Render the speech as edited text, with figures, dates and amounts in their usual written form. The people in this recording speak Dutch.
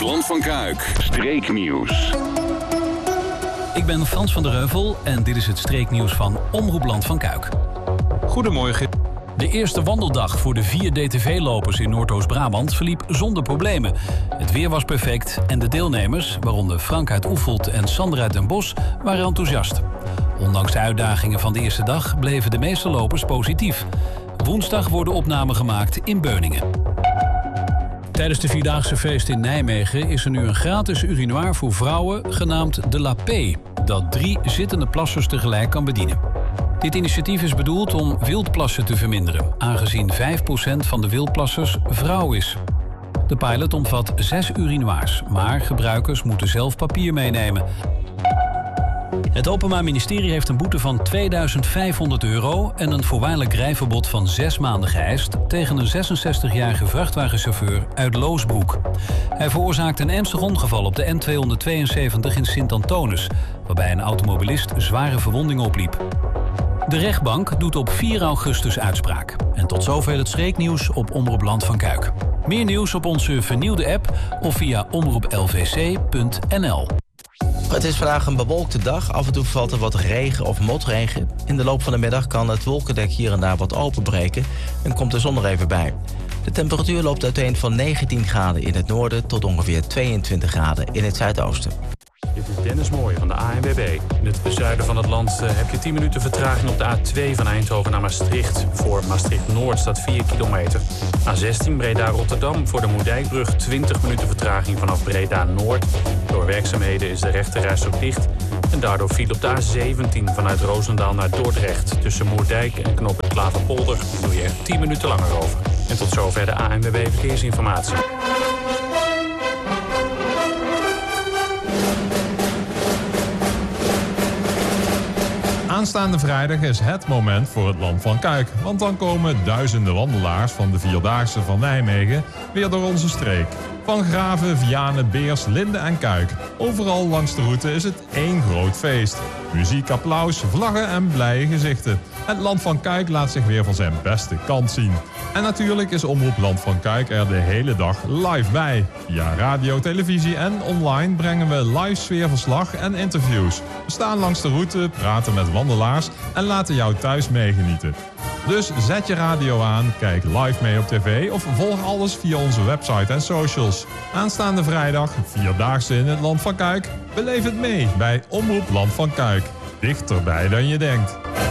Land van Kuik, streeknieuws. Ik ben Frans van der Heuvel en dit is het streeknieuws van Omroep Land van Kuik. Goedemorgen. De eerste wandeldag voor de 4 DTV-lopers in Noordoost-Brabant verliep zonder problemen. Het weer was perfect en de deelnemers, waaronder Frank uit Oefeld en Sander uit Den Bosch, waren enthousiast. Ondanks de uitdagingen van de eerste dag bleven de meeste lopers positief. Woensdag worden opnamen gemaakt in Beuningen. Tijdens de Vierdaagse feest in Nijmegen is er nu een gratis urinoir voor vrouwen genaamd de La P, dat 3 zittende plassers tegelijk kan bedienen. Dit initiatief is bedoeld om wildplassen te verminderen, aangezien 5% van de wildplassers vrouw is. De pilot omvat 6 urinoirs, maar gebruikers moeten zelf papier meenemen. Het Openbaar Ministerie heeft een boete van €2500 en een voorwaardelijk rijverbod van 6 maanden geëist tegen een 66-jarige vrachtwagenchauffeur uit Loosbroek. Hij veroorzaakte een ernstig ongeval op de N272 in Sint-Antonis, waarbij een automobilist zware verwondingen opliep. De rechtbank doet op 4 augustus uitspraak. En tot zover het streeknieuws op Omroep Land van Kuik. Meer nieuws op onze vernieuwde app of via omroeplvc.nl. Het is vandaag een bewolkte dag. Af en toe valt er wat regen of motregen. In de loop van de middag kan het wolkendek hier en daar wat openbreken en komt de zon er even bij. De temperatuur loopt uiteen van 19 graden in het noorden tot ongeveer 22 graden in het zuidoosten. Dit is Dennis Mooij van de ANWB. In het zuiden van het land heb je 10 minuten vertraging op de A2 van Eindhoven naar Maastricht. Voor Maastricht-Noord staat 4 kilometer. A16 Breda-Rotterdam voor de Moerdijkbrug 20 minuten vertraging vanaf Breda-Noord. Door werkzaamheden is de rechterrijstrook dicht. En daardoor viel op de A17 vanuit Roosendaal naar Dordrecht. Tussen Moerdijk en knooppunt Klaverpolder doe je er 10 minuten langer over. En tot zover de ANWB Verkeersinformatie. Aanstaande vrijdag is het moment voor het Land van Kuik. Want dan komen duizenden wandelaars van de Vierdaagse van Nijmegen weer door onze streek. Van Graven, Vianen, Beers, Linde en Kuik. Overal langs de route is het één groot feest. Muziek, applaus, vlaggen en blije gezichten. Het Land van Kuik laat zich weer van zijn beste kant zien. En natuurlijk is Omroep Land van Kuik er de hele dag live bij. Via radio, televisie en online brengen we live sfeerverslag en interviews. We staan langs de route, praten met wandelaars en laten jou thuis meegenieten. Dus zet je radio aan, kijk live mee op tv of volg alles via onze website en socials. Aanstaande vrijdag, Vierdaagse in het Land van Kuik. Beleef het mee bij Omroep Land van Kuik. Dichterbij dan je denkt.